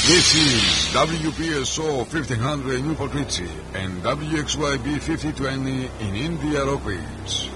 This is WPSO 1500 Newport Richie and WXYB 5020 in India Rock Ridge.